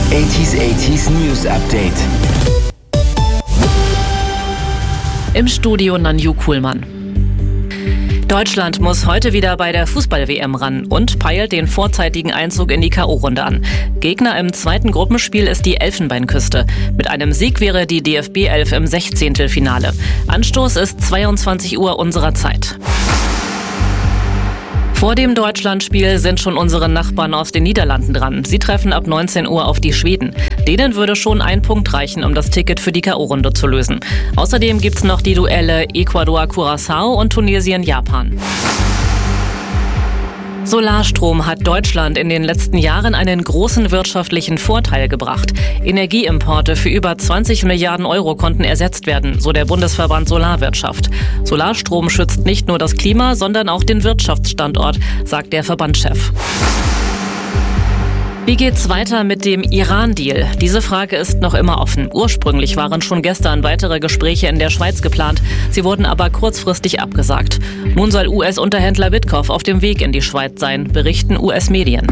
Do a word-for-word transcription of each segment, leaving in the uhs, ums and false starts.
achtziger achtziger News Update. Im Studio Nanju Kuhlmann. Deutschland muss heute wieder bei der Fußball-W M ran und peilt den vorzeitigen Einzug in die K O-Runde an. Gegner im zweiten Gruppenspiel ist die Elfenbeinküste. Mit einem Sieg wäre die D F B elf im Sechzehntelfinale. Anstoß ist zweiundzwanzig Uhr unserer Zeit. Vor dem Deutschlandspiel sind schon unsere Nachbarn aus den Niederlanden dran. Sie treffen ab neunzehn Uhr auf die Schweden. Denen würde schon ein Punkt reichen, um das Ticket für die K O-Runde zu lösen. Außerdem gibt's noch die Duelle Ecuador-Curaçao und Tunesien-Japan. Solarstrom hat Deutschland in den letzten Jahren einen großen wirtschaftlichen Vorteil gebracht. Energieimporte für über zwanzig Milliarden Euro konnten ersetzt werden, so der Bundesverband Solarwirtschaft. Solarstrom schützt nicht nur das Klima, sondern auch den Wirtschaftsstandort, sagt der Verbandschef. Wie geht's weiter mit dem Iran-Deal? Diese Frage ist noch immer offen. Ursprünglich waren schon gestern weitere Gespräche in der Schweiz geplant. Sie wurden aber kurzfristig abgesagt. Nun soll U S-Unterhändler Witkoff auf dem Weg in die Schweiz sein, berichten U S-Medien.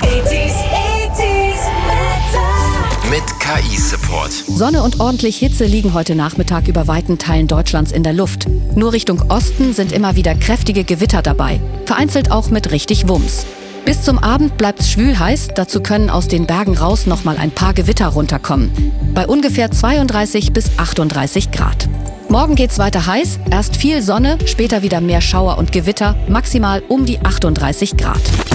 Mit K I-Support. Sonne und ordentlich Hitze liegen heute Nachmittag über weiten Teilen Deutschlands in der Luft. Nur Richtung Osten sind immer wieder kräftige Gewitter dabei. Vereinzelt auch mit richtig Wumms. Bis zum Abend bleibt's schwül heiß, dazu können aus den Bergen raus noch mal ein paar Gewitter runterkommen. Bei ungefähr zweiunddreißig bis achtunddreißig Grad. Morgen geht's weiter heiß, erst viel Sonne, später wieder mehr Schauer und Gewitter, maximal um die achtunddreißig Grad.